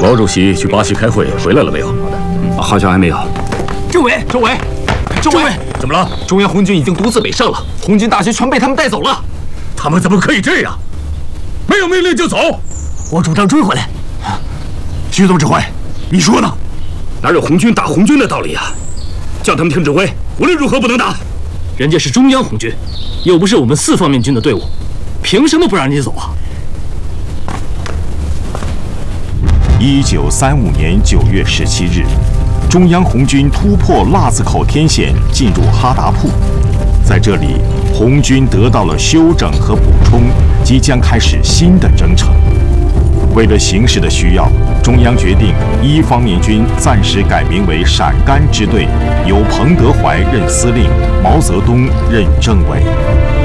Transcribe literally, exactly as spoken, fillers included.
毛主席去巴西开会回来了没有？ 好像还没有。 政委，政委，政委， 怎么了？ 中央红军已经独自北上了，红军大学全被他们带走了。 他们怎么可以这样？没有命令就走？ 我主张追回来。徐总指挥，你说呢？ 哪有红军打红军的道理啊？叫他们听指挥，无论如何不能打。 人家是中央红军，又不是我们四方面军的队伍，凭什么不让人家走啊？ 一九三五年九月十七日，中央红军突破腊子口天险，进入哈达铺。在这里，红军得到了休整和补充，即将开始新的征程。为了形势的需要，中央决定一方面军暂时改名为陕甘支队，由彭德怀任司令，毛泽东任政委。